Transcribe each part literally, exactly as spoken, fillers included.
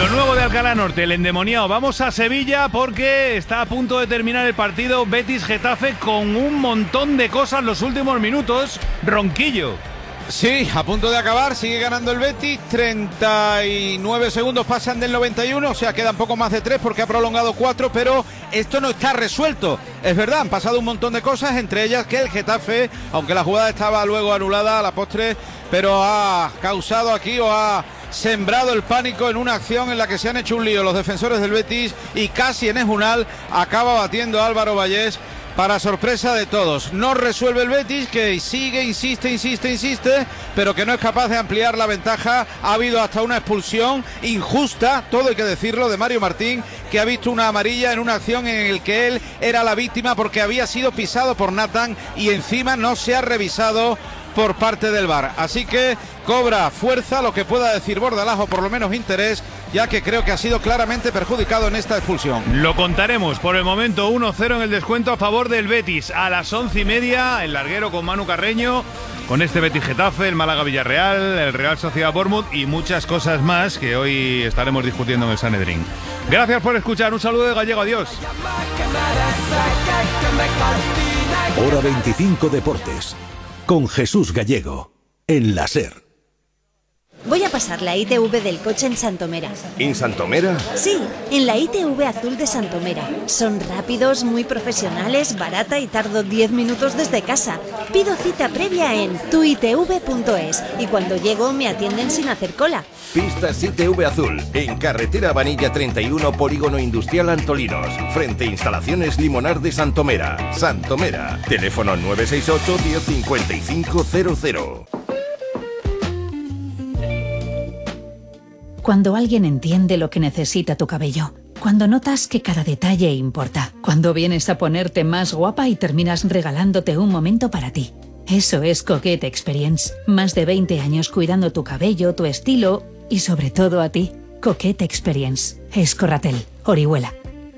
Lo nuevo de Alcalá Norte, el endemoniado. Vamos a Sevilla porque está a punto de terminar el partido Betis-Getafe con un montón de cosas en los últimos minutos. Ronquillo. Sí, a punto de acabar, sigue ganando el Betis, treinta y nueve segundos pasan del noventa y uno, o sea, quedan poco más de tres porque ha prolongado cuatro, pero esto no está resuelto. Es verdad, han pasado un montón de cosas, entre ellas que el Getafe, aunque la jugada estaba luego anulada a la postre, pero ha causado aquí o ha sembrado el pánico en una acción en la que se han hecho un lío los defensores del Betis y casi en Ejunal acaba batiendo a Álvaro Vallés. Para sorpresa de todos, no resuelve el Betis, que sigue, insiste, insiste, insiste, pero que no es capaz de ampliar la ventaja. Ha habido hasta una expulsión injusta, todo hay que decirlo, de Mario Martín, que ha visto una amarilla en una acción en la que él era la víctima porque había sido pisado por Nathan y encima no se ha revisado por parte del V A R. Así que cobra fuerza lo que pueda decir Bordalás, o por lo menos interés, ya que creo que ha sido claramente perjudicado en esta expulsión. Lo contaremos. Por el momento uno cero en el descuento a favor del Betis. A las once y media, el larguero con Manu Carreño, con este Betis Getafe, el Málaga Villarreal, el Real Sociedad Bournemouth y muchas cosas más que hoy estaremos discutiendo en el Sanedrín. Gracias por escuchar. Un saludo de Gallego. Adiós. Hora veinticinco Deportes con Jesús Gallego en la SER. Voy a pasar la I T V del coche en Santomera. ¿En Santomera? Sí, en la I T V azul de Santomera. Son rápidos, muy profesionales, barata y tardo diez minutos desde casa. Pido cita previa en tu i t v punto es y cuando llego me atienden sin hacer cola. Pistas I T V Azul, en carretera Vanilla treinta y uno, Polígono Industrial Antolinos, frente a Instalaciones Limonar de Santomera. Santomera, teléfono nueve seis ocho, diez, cincuenta y cinco cero cero. Cuando alguien entiende lo que necesita tu cabello. Cuando notas que cada detalle importa. Cuando vienes a ponerte más guapa y terminas regalándote un momento para ti. Eso es Coquette Experience. Más de veinte años cuidando tu cabello, tu estilo y sobre todo a ti. Coquette Experience. Es Corratel, Orihuela.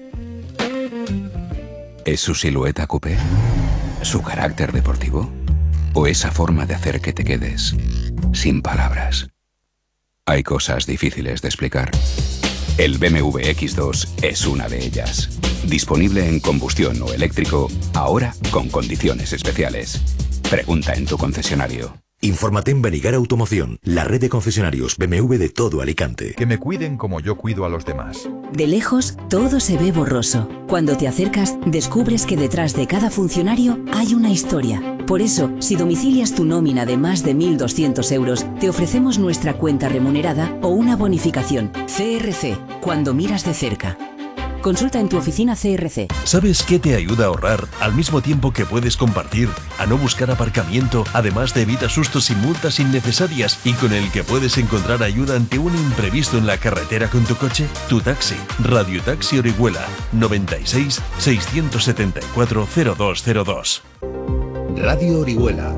¿Es su silueta coupé? ¿Su carácter deportivo? ¿O esa forma de hacer que te quedes sin palabras? Hay cosas difíciles de explicar. El B M W X dos es una de ellas. Disponible en combustión o eléctrico, ahora con condiciones especiales. Pregunta en tu concesionario. Infórmate en Benigar Automoción, la red de concesionarios B M W de todo Alicante. Que me cuiden como yo cuido a los demás. De lejos, todo se ve borroso. Cuando te acercas, descubres que detrás de cada funcionario hay una historia. Por eso, si domicilias tu nómina de más de mil doscientos euros, te ofrecemos nuestra cuenta remunerada o una bonificación. C R C, cuando miras de cerca. Consulta en tu oficina C R C. ¿Sabes qué te ayuda a ahorrar al mismo tiempo que puedes compartir, a no buscar aparcamiento, además de evita sustos y multas innecesarias y con el que puedes encontrar ayuda ante un imprevisto en la carretera con tu coche? Tu taxi. Radio Taxi Orihuela noventa y seis, seiscientos setenta y cuatro, cero dos cero dos. Radio Orihuela.